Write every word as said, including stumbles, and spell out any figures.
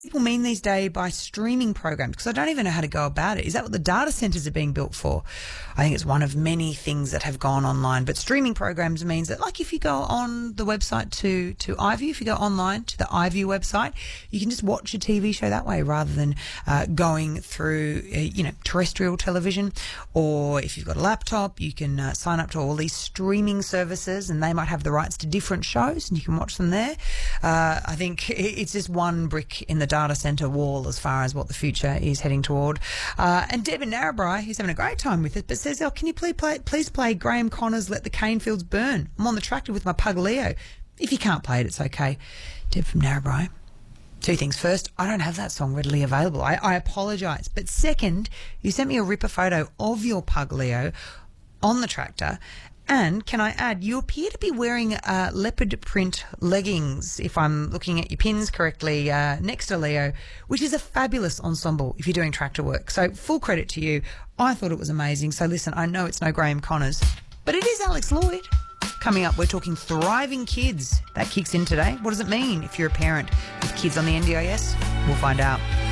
People mean these days by streaming programs? Because I don't even know how to go about it. Is that what the data centers are being built for? I think it's one of many things that have gone online. But streaming programs means that, like, if you go on the website to, to iView, if you go online to the iView website, you can just watch a T V show that way rather than uh, going through, uh, you know, terrestrial television. Or if you've got a laptop, you can uh, sign up to all these streaming services and they might have the rights to different shows and you can watch them there. Uh, I think it's just one brick in the data centre wall as far as what the future is heading toward. Uh, and Deb in Narrabri, who's having a great time with it, but says, oh, can you please play, please play Graham Connor's Let the Cane Fields Burn? I'm on the tractor with my pug Leo. If you can't play it, it's okay. Deb from Narrabri. Two things. First, I don't have that song readily available. I, I apologise. But second, you sent me a ripper photo of your pug Leo on the tractor. And can I add, you appear to be wearing uh, leopard print leggings, if I'm looking at your pins correctly, uh, next to Leo, which is a fabulous ensemble if you're doing tractor work. So full credit to you. I thought it was amazing. So listen, I know it's no Graham Connors, but it is Alex Lloyd. Coming up, we're talking thriving kids. That kicks in today. What does it mean if you're a parent with kids on the N D I S? We'll find out.